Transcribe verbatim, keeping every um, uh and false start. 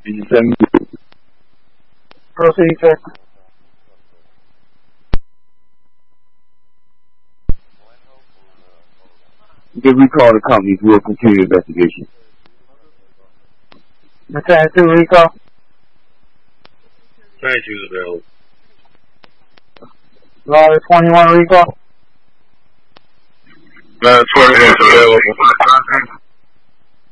in seven minutes. Proceed, sir. If we call the companies, we'll continue the investigation. Lieutenant two, recall. twenty-two is available. Lawyer twenty-one, recall. nine twenty is available.